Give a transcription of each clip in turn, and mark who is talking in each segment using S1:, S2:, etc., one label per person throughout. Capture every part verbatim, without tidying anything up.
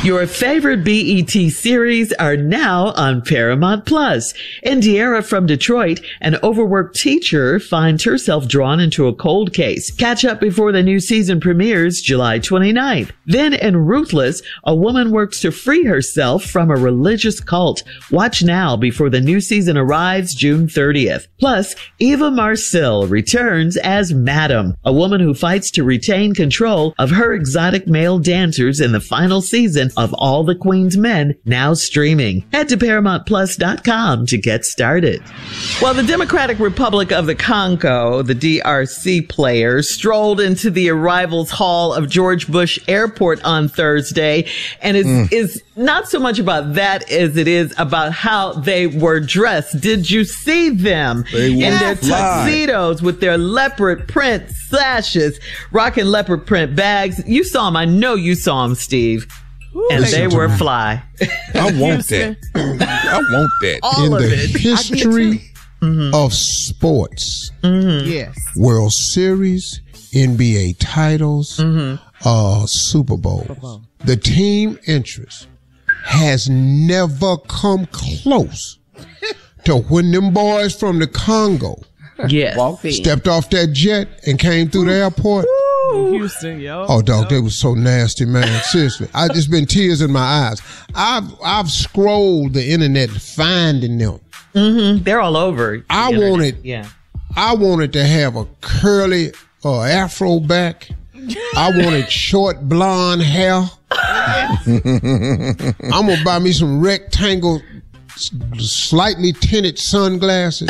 S1: Your favorite B E T series are now on Paramount Plus. Indiera from Detroit, an overworked teacher, finds herself drawn into a cold case. Catch up before the new season premieres July twenty-ninth. Then in Ruthless, a woman works to free herself from a religious cult. Watch now before the new season arrives June thirtieth. Plus, Eva Marcille returns as Madam, a woman who fights to retain control of her exotic male dancers in the final season of All the Queen's Men, now streaming. Head to Paramount Plus dot com to get started. Well, the Democratic Republic of the Congo, the D R C players, strolled into the arrivals hall of George Bush Airport on Thursday, and it's mm. is not so much about that as it is about how they were dressed. Did you see them
S2: they
S1: in their
S2: fly.
S1: tuxedos with their leopard print sashes, rocking leopard print bags? You saw them. I know you saw them, Steve. Ooh, and they were me. fly.
S2: I want that. I want that.
S1: All
S3: in
S1: of
S3: the
S1: it.
S3: history mm-hmm. of sports,
S1: mm-hmm.
S4: yes,
S3: World Series, N B A titles, mm-hmm. uh, Super Bowl, Super Bowl, the team interest has never come close to when them boys from the Congo
S1: yes.
S3: stepped off that jet and came through the airport.
S4: Houston, yo.
S3: Oh, dog, they was so nasty, man. Seriously, I just been tears in my eyes. I've I've scrolled the internet finding them.
S1: Mm-hmm. They're all over.
S3: I
S1: internet.
S3: wanted,
S1: yeah. I
S3: wanted to have a curly uh, afro back. I wanted short blonde hair. I'm gonna buy me some rectangle, slightly tinted sunglasses.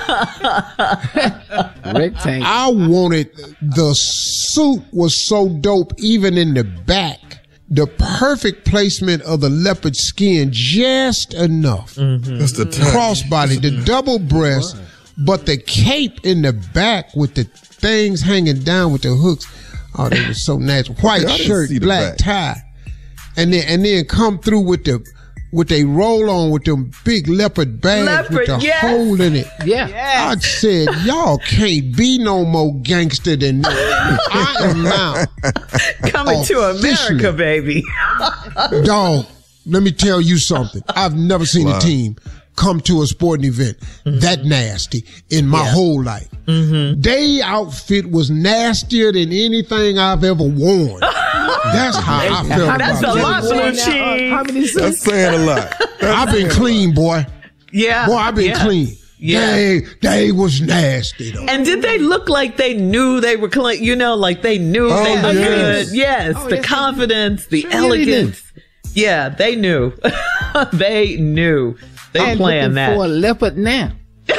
S4: Rectangle.
S3: I wanted, the suit was so dope, even in the back. The perfect placement of the leopard skin, just enough.
S1: Mm-hmm.
S2: That's the
S3: crossbody, the double breast, but the cape in the back with the things hanging down with the hooks. Oh, they were so natural. White shirt, black tie, and then and then come through with the with they roll on with them big leopard bags
S1: leopard,
S3: with the
S1: yes.
S3: hole in it.
S4: Yeah,
S1: yes.
S3: I said, y'all can't be no more gangster than me. I am now
S1: coming to America, baby.
S3: Dog, let me tell you something. I've never seen wow. a team come to a sporting event mm-hmm. that nasty in my yeah. whole life. Mm-hmm. They outfit was nastier than anything I've ever worn. That's how I felt.
S1: That's
S3: about
S1: a lot, Blue
S4: Cheese. How many
S2: That's saying a lot. That's
S3: I've been clean, boy.
S1: Yeah.
S3: Boy, I've been
S1: yeah.
S3: clean.
S1: Yeah.
S3: They, they was nasty, though.
S1: And did they look like they knew they were clean? You know, like they knew
S2: oh,
S1: they looked
S2: yes.
S1: good. Yes.
S4: Oh,
S1: the
S4: yes,
S1: confidence, the
S4: sure
S1: elegance. Yeah, they knew. They knew. They
S4: I'm
S1: planned
S4: looking
S1: that.
S4: for a leopard now.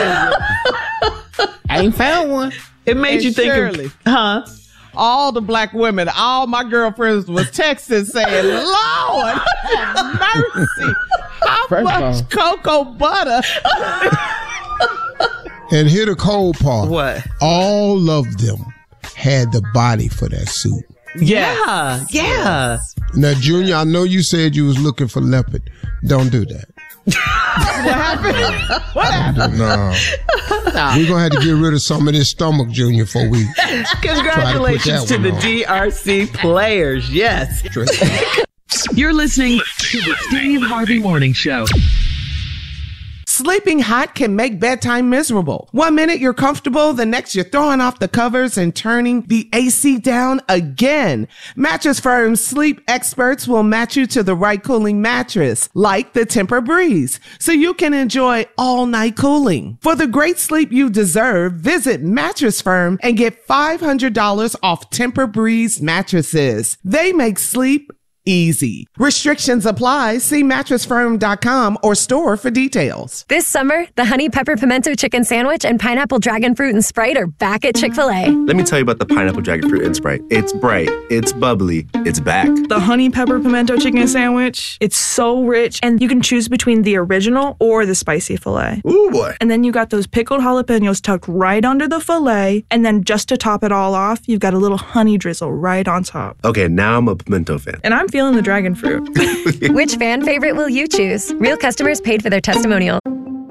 S4: I ain't found one.
S1: It made
S5: and
S1: you think
S5: Shirley,
S1: of, huh?
S5: All the black women, all my girlfriends was texting saying, Lord, have mercy. How
S4: First
S5: much cocoa butter?
S3: And here the cold part.
S1: What?
S3: All of them had the body for that suit.
S1: Yeah. Yeah.
S3: Now, Junior, I know you said you was looking for leopard. Don't do that.
S5: What happened? What happened?
S3: No. We're going to have to get rid of some of this stomach, Junior, before we
S1: Congratulations to,
S3: to
S1: the
S3: on.
S1: D R C players. Yes.
S6: You're listening to the Steve Harvey Morning Show.
S5: Sleeping hot can make bedtime miserable. One minute you're comfortable, the next you're throwing off the covers and turning the A C down again. Mattress Firm's sleep experts will match you to the right cooling mattress, like the Tempur-Breeze, so you can enjoy all-night cooling. For the great sleep you deserve, visit Mattress Firm and get five hundred dollars off Tempur-Breeze mattresses. They make sleep easy. Restrictions apply. See mattress firm dot com or store for details.
S7: This summer, the Honey Pepper Pimento Chicken Sandwich and Pineapple Dragon Fruit and Sprite are back at Chick-fil-A.
S8: Let me tell you about the Pineapple Dragon Fruit and Sprite. It's bright, it's bubbly, it's back.
S9: The Honey Pepper Pimento Chicken Sandwich, it's so rich, and you can choose between the original or the spicy filet.
S8: Ooh, boy.
S9: And then you got those pickled jalapenos tucked right under the filet, and then just to top it all off, you've got a little honey drizzle right on top.
S8: Okay, now I'm a pimento fan.
S9: And I'm feeling the dragon fruit.
S7: Which fan favorite will you choose? Real customers paid for their testimonial.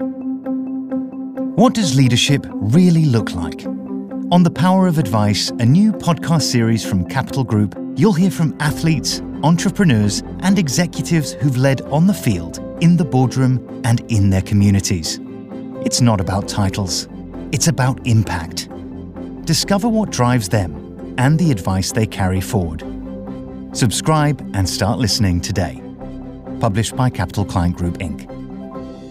S10: What does leadership really look like? On The Power of Advice, a new podcast series from Capital Group, you'll hear from athletes, entrepreneurs, and executives who've led on the field, in the boardroom, and in their communities. It's not about titles. It's about impact. Discover what drives them and the advice they carry forward. Subscribe and start listening today. Published by Capital Client Group, Incorporated